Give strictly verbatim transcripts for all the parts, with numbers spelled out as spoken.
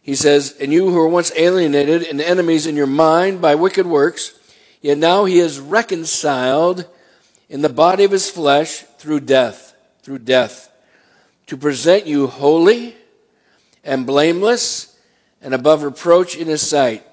He says, and you who were once alienated and enemies in your mind by wicked works, yet now he is reconciled in the body of his flesh through death, through death, to present you holy and blameless and above reproach in his sight.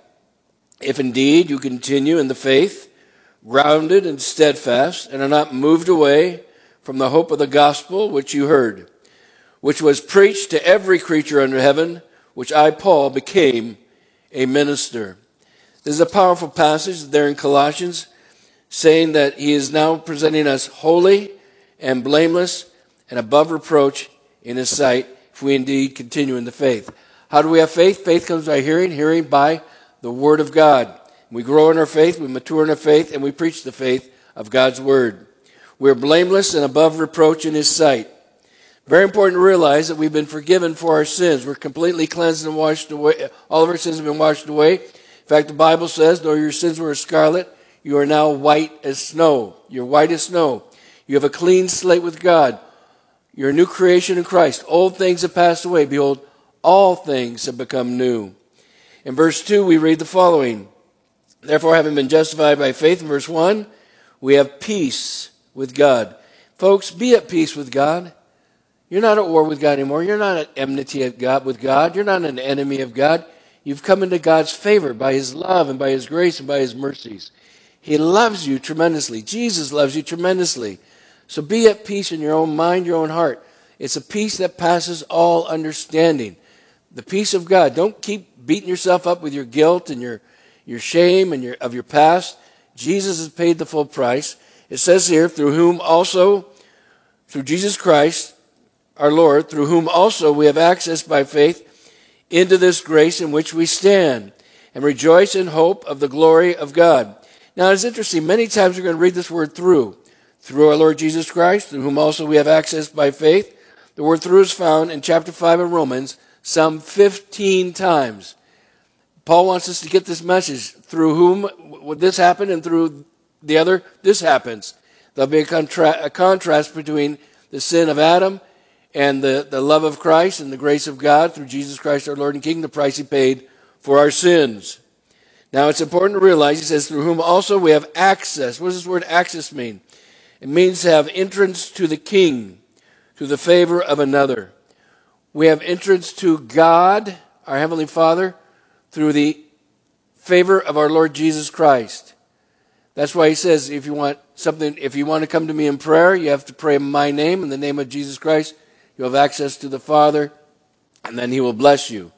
If indeed you continue in the faith, grounded and steadfast, and are not moved away from the hope of the gospel which you heard, which was preached to every creature under heaven, which I, Paul, became a minister. This is a powerful passage there in Colossians, saying that he is now presenting us holy and blameless and above reproach in his sight, if we indeed continue in the faith. How do we have faith? Faith comes by hearing, hearing by the word of God. We grow in our faith, we mature in our faith, and we preach the faith of God's word. We're blameless and above reproach in his sight. Very important to realize that we've been forgiven for our sins. We're completely cleansed and washed away. All of our sins have been washed away. In fact, the Bible says, though your sins were as scarlet, you are now white as snow. You're white as snow. You have a clean slate with God. You're a new creation in Christ. Old things have passed away. Behold, all things have become new. In verse two, we read the following. Therefore, having been justified by faith, in verse one, we have peace with God. Folks, be at peace with God. You're not at war with God anymore. You're not at enmity of God, with God. You're not an enemy of God. You've come into God's favor by his love and by his grace and by his mercies. He loves you tremendously. Jesus loves you tremendously. So be at peace in your own mind, your own heart. It's a peace that passes all understanding. The peace of God. Don't keep beating yourself up with your guilt and your, your shame and your, of your past. Jesus has paid the full price. It says here, through whom also, through Jesus Christ, our Lord, through whom also we have access by faith into this grace in which we stand and rejoice in hope of the glory of God. Now, it's interesting. Many times we're going to read this word through. Through our Lord Jesus Christ, through whom also we have access by faith. The word through is found in chapter five of Romans some fifteen times. Paul wants us to get this message. Through whom would this happen, and through the other, this happens. There'll be a, contra- a contrast between the sin of Adam and the, the love of Christ and the grace of God through Jesus Christ our Lord and King, the price he paid for our sins. Now it's important to realize, he says, through whom also we have access. What does this word access mean? It means to have entrance to the King, to the favor of another. We have entrance to God, our Heavenly Father, through the favor of our Lord Jesus Christ. That's why he says, if you want something, if you want to come to me in prayer, you have to pray in my name, in the name of Jesus Christ. You'll have access to the Father, and then he will bless you.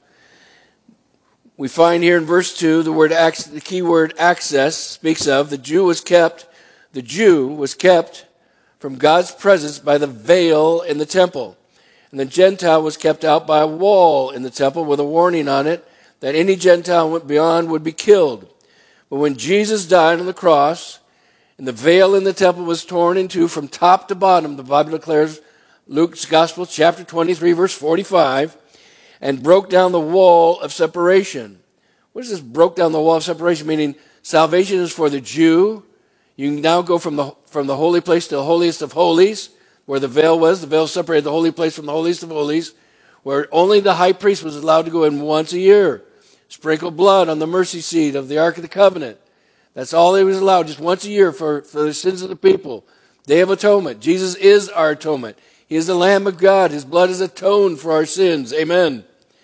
We find here in verse two, the word the key word access speaks of the Jew was kept, the Jew was kept from God's presence by the veil in the temple. And the Gentile was kept out by a wall in the temple with a warning on it that any Gentile who went beyond would be killed. But when Jesus died on the cross, and the veil in the temple was torn in two from top to bottom, the Bible declares, Luke's Gospel, chapter twenty-three, verse forty-five, and broke down the wall of separation. What is this broke down the wall of separation? Meaning salvation is for the Jew. You can now go from the, from the holy place to the holiest of holies, where the veil was. The veil separated the holy place from the holiest of holies, where only the high priest was allowed to go in once a year. Sprinkle blood on the mercy seat of the Ark of the Covenant. That's all he was allowed, just once a year for, for the sins of the people. Day of Atonement. Jesus is our atonement. He is the Lamb of God. His blood is atoned for our sins. Amen.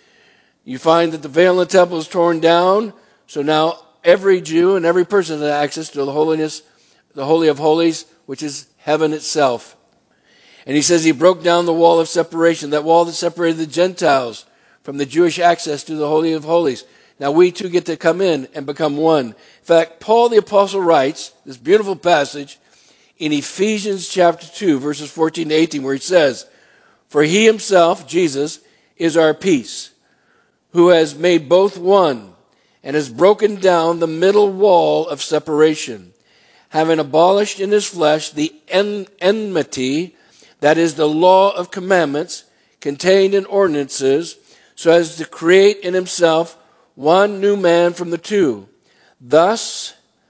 You find that the veil in the temple is torn down, so now every Jew and every person has access to the holiness, the Holy of Holies, which is heaven itself. And he says he broke down the wall of separation, that wall that separated the Gentiles from the Jewish access to the Holy of Holies. Now we too get to come in and become one. In fact, Paul the Apostle writes this beautiful passage in Ephesians chapter two, verses fourteen to eighteen, where he says, for he himself, Jesus, is our peace, who has made both one and has broken down the middle wall of separation, having abolished in his flesh the en- enmity, that is the law of commandments contained in ordinances, so as to create in himself one new man from the two, thus,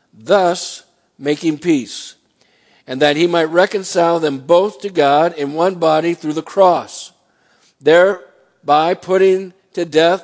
thus making peace, and that he might reconcile them both to God in one body through the cross, thereby putting to death